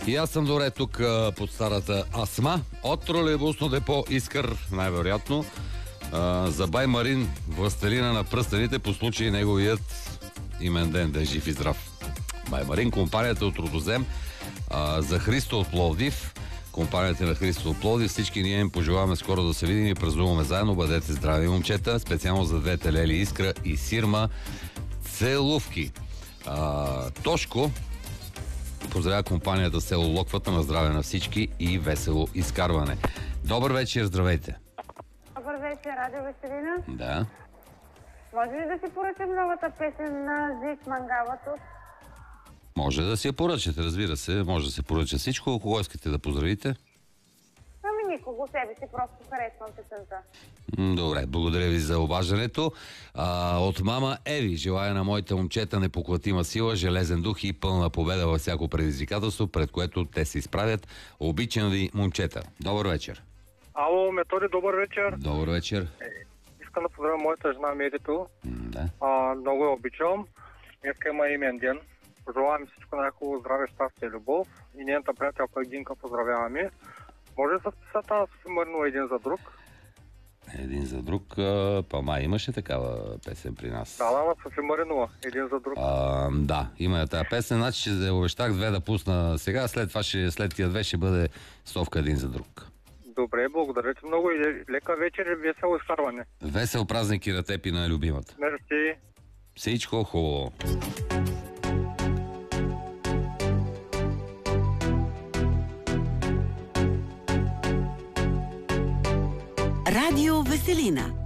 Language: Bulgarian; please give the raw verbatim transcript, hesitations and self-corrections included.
И аз съм добре тук а, под старата Асма. От тролейбусно депо Искър, най-вероятно. А, за бай Марин, властелина на пръстените, по случай неговият имен ден, да е жив и здрав. Бай Марин, компанията от Родозем, а, за Христо от Пловдив. Компанията на Христо от Пловдив. Всички ние им пожелаваме скоро да се видим и празнуваме заедно. Бъдете здрави, момчета. Специално за двете Лели Искра и Сирма. Целувки. А, Тошко поздравя компанията село Локвата, на здраве на всички и весело изкарване. Добър вечер, здравейте. Добър вечер, Радио Веселина. Да. Може ли да си поръчам новата песен на Зик Мангалът? Може да си я поръчате, разбира се. Може да се поръча всичко. Кого искате да поздравите? Ами никого, себе си просто харесвам песента. Добре, благодаря ви за обаждането. А, от мама Еви желая на моите момчета непоклатима сила, железен дух и пълна победа във всяко предизвикателство, пред което те се изправят. Обичам ви, момчета. Добър вечер. Ало, Методи, добър вечер. Добър вечер. Е, искам да поздравя моята жена Мерито. М, да. А, много я обичам. Днеска има имен ден. Пожелавам всичко най-хубаво здраве, щастие и любов. И нейната приятелка Гинка поздравяваме. Може с писата да се мърнува един за друг? Един за друг. А, па май имаше такава песен при нас. Да, да, да, се мърнува един за друг. А, да, има я тази песен. Значи ще обещах две да пусна сега. След това ще, след тия две ще бъде Совка един за друг. Добре, благодаря ти много и лека вечер и весело изкарване. Весел празник и на теб и на любимата. Мерси. Всичко хубаво. Радио Веселина.